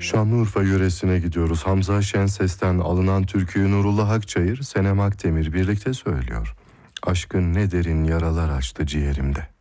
Şanlıurfa yöresine gidiyoruz. Hamza Şenses'ten alınan türküyü Nurullah Akçayır, Senem Akdemir birlikte söylüyor. Aşkın ne derin yaralar açtı ciğerimde.